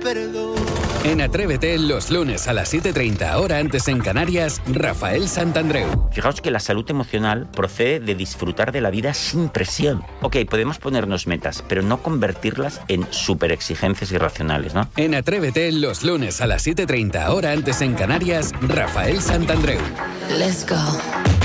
perdón. En Atrévete, los lunes a las 7:30, hora antes en Canarias, Rafael Santandreu. Fijaos que la salud emocional procede de disfrutar de la vida sin presión. Ok, podemos ponernos metas, pero no convertirlas en superexigencias irracionales, ¿no? En Atrévete, los lunes a las 7:30, hora antes en Canarias, Rafael Santandreu. Let's go.